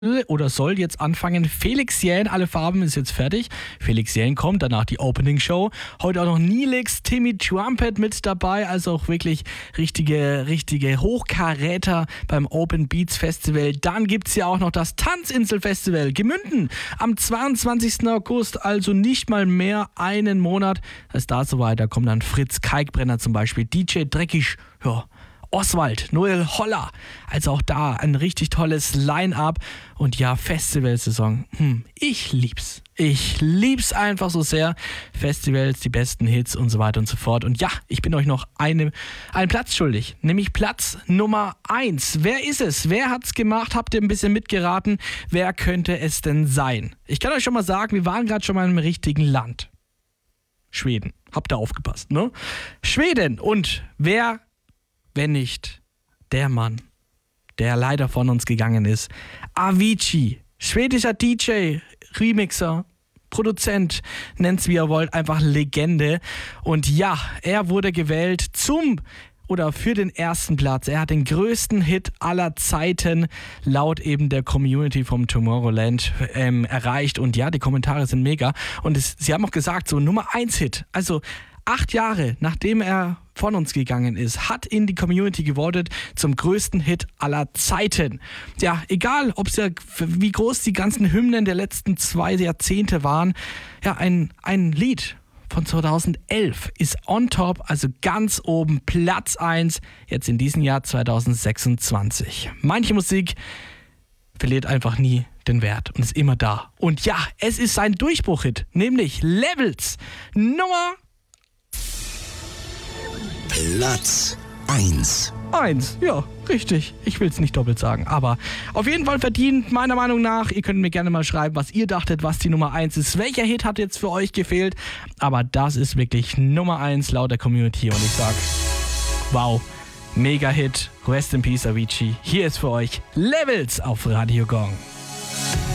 oder soll jetzt anfangen. Felix Jähn, alle Farben ist jetzt fertig. Felix Jähn kommt, danach die Opening Show. Heute auch noch Nilix, Timmy Trumpet mit dabei, also auch wirklich richtige Hochkaräter beim Open Beats Festival. Dann gibt es ja auch noch das Tanzinsel Festival Gemünden am 22. August, also nicht mal mehr einen Monat. Das ist da soweit, da kommt dann Fritz Kalkbrenner zum Beispiel, DJ Dreckig, ja, Oswald, Noel Holler, also auch da ein richtig tolles Line-Up und ja, Festivalsaison, ich lieb's. Ich lieb's einfach so sehr. Festivals, die besten Hits und so weiter und so fort. Und ja, ich bin euch noch einen Platz schuldig, nämlich Platz Nummer 1. Wer ist es? Wer hat's gemacht? Habt ihr ein bisschen mitgeraten? Wer könnte es denn sein? Ich kann euch schon mal sagen, wir waren gerade schon mal im richtigen Land. Schweden. Habt ihr aufgepasst, ne? Schweden. Und wer, wenn nicht der Mann, der leider von uns gegangen ist, Avicii, schwedischer DJ, Remixer, Produzent, nennt's wie ihr wollt, einfach Legende. Und ja, er wurde gewählt für den ersten Platz. Er hat den größten Hit aller Zeiten laut eben der Community vom Tomorrowland erreicht. Und ja, die Kommentare sind mega. Und sie haben auch gesagt, so Nummer 1 Hit, also 8 Jahre nachdem er von uns gegangen ist, hat in die Community gewotet zum größten Hit aller Zeiten. Ja, egal, wie groß die ganzen Hymnen der letzten 2 Jahrzehnte waren, ja, ein Lied von 2011 ist on top, also ganz oben, Platz 1, jetzt in diesem Jahr 2026. Manche Musik verliert einfach nie den Wert und ist immer da. Und ja, es ist sein Durchbruchhit, nämlich Levels, Nummer Platz 1. Ja, richtig. Ich will es nicht doppelt sagen, aber auf jeden Fall verdient, meiner Meinung nach. Ihr könnt mir gerne mal schreiben, was ihr dachtet, was die Nummer 1 ist. Welcher Hit hat jetzt für euch gefehlt? Aber das ist wirklich Nummer 1 laut der Community und ich sag, wow, mega Hit. Rest in Peace, Avicii. Hier ist für euch Levels auf Radio Gong.